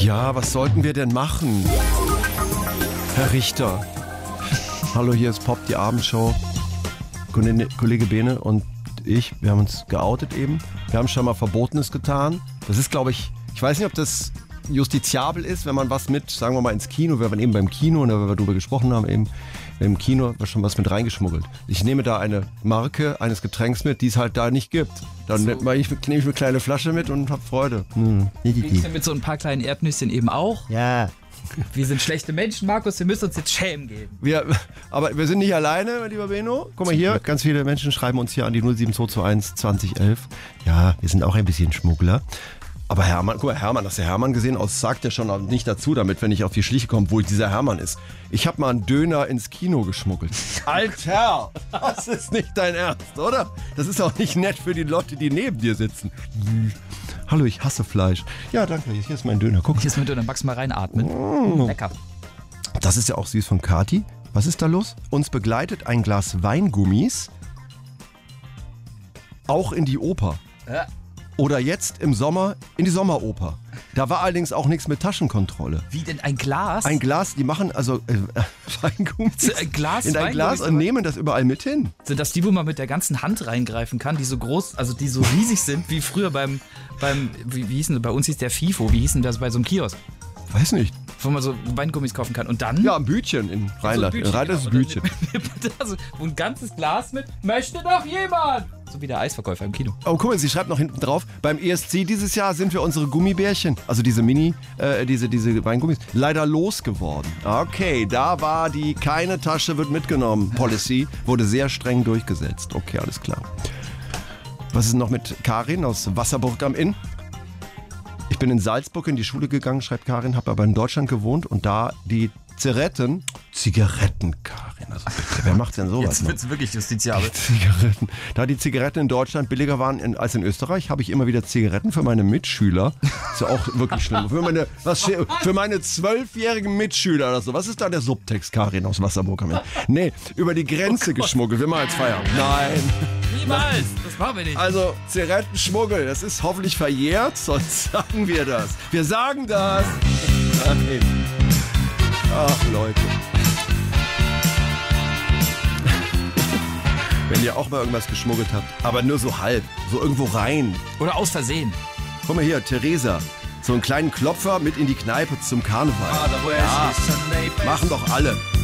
Ja, was sollten wir denn machen? Herr Richter. Hallo, hier ist Pop, die Abendshow. Kollege Bene und ich, wir haben uns geoutet eben. Wir haben schon mal Verbotenes getan. Das ist, glaube ich weiß nicht, ob das justiziabel ist, wenn man was mit, sagen wir mal, ins Kino, wir waren eben beim Kino, und da wir darüber gesprochen haben, eben im Kino war schon was mit reingeschmuggelt. Ich nehme da eine Marke eines Getränks mit, die es halt da nicht gibt. Dann nehme ich eine kleine Flasche mit und habe Freude. Kriegst du mit so ein paar kleinen Erdnüsschen eben auch? Ja. Wir sind schlechte Menschen, Markus, wir müssen uns jetzt schämen geben. Aber wir sind nicht alleine, mein lieber Benno. Guck mal hier, ganz viele Menschen schreiben uns hier an die 07221 2011. Ja, wir sind auch ein bisschen Schmuggler. Aber Hermann, guck mal, Hermann, hast du Hermann gesehen? Sagt ja schon nicht dazu, damit, wenn ich auf die Schliche komme, wo dieser Hermann ist. Ich habe mal einen Döner ins Kino geschmuggelt. Alter, das ist nicht dein Ernst, oder? Das ist auch nicht nett für die Leute, die neben dir sitzen. Hallo, ich hasse Fleisch. Ja, danke, hier ist mein Döner. Guck. Hier ist mein Döner, magst du mal reinatmen? Lecker. Das ist ja auch süß von Kati. Was ist da los? Uns begleitet ein Glas Weingummis auch in die Oper. Ja. Oder jetzt im Sommer in die Sommeroper. Da war allerdings auch nichts mit Taschenkontrolle. Wie denn, ein Glas? Ein Glas, die machen also Weingummis Ein Glas in ein Glas und nehmen das überall mit hin. Sind das die, wo man mit der ganzen Hand reingreifen kann, die so groß, also die so riesig sind, wie früher wie hieß denn, bei uns hieß der FIFO, wie hieß denn das bei so einem Kiosk? Weiß nicht. Wo man so Weingummis kaufen kann. Und dann? Ja, ein Bütchen in Rheinland. So ein Bütchen, in Rheinland ist ein Bütchen. Also, ein ganzes Glas mit. Möchte doch jemand! So wie der Eisverkäufer im Kino. Oh, guck mal, sie schreibt noch hinten drauf, beim ESC dieses Jahr sind wir unsere Gummibärchen, also diese diese Weingummis, leider losgeworden. Okay, da war die keine Tasche wird mitgenommen Policy, wurde sehr streng durchgesetzt. Okay, alles klar. Was ist noch mit Karin aus Wasserburg am Inn? Ich bin in Salzburg in die Schule gegangen, schreibt Karin, habe aber in Deutschland gewohnt und da die Zigaretten, Karin, also bitte, wer macht denn sowas? Jetzt wird's wirklich justiziabel. Zigaretten. Da die Zigaretten in Deutschland billiger waren als in Österreich, habe ich immer wieder Zigaretten für meine Mitschüler. Ist ja auch wirklich schlimm. Für meine 12-jährigen Mitschüler oder so. Was ist da der Subtext, Karin aus Wasserburg? Nee, über die Grenze geschmuggelt. Wir machen jetzt Feierabend. Nein. Niemals! Das machen wir nicht. Also, Zigarettenschmuggel, das ist hoffentlich verjährt, sonst sagen wir das. Wir sagen das. Nein. Ach, Leute. Wenn ihr auch mal irgendwas geschmuggelt habt, aber nur so halb, so irgendwo rein. Oder aus Versehen. Guck mal hier, Theresa, so einen kleinen Klopfer mit in die Kneipe zum Karneval. Ja, machen doch alle.